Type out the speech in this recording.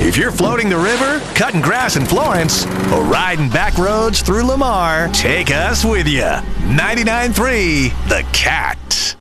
If you're floating the river, cutting grass in Florence, or riding back roads through Lamar, take us with you. 99.3 The Cat.